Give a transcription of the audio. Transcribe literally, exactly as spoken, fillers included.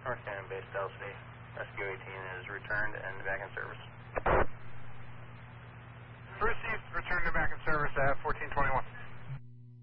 North Canyon Base Delta City. Rescue eighteen is returned and back in service.